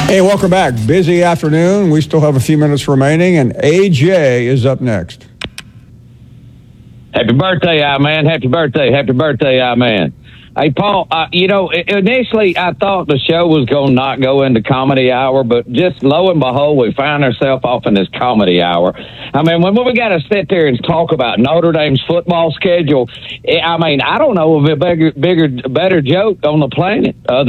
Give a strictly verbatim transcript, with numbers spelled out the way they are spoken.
Hey, welcome back. Busy afternoon. We still have a few minutes remaining, and A J is up next. Happy birthday, I man. Happy birthday. Happy birthday, I man. Hey, Paul, uh, you know, initially I thought the show was going to not go into comedy hour, but just lo and behold, we found ourselves off in this comedy hour. I mean, when we got to sit there and talk about Notre Dame's football schedule, I mean, I don't know of a bigger, bigger, better joke on the planet. Uh,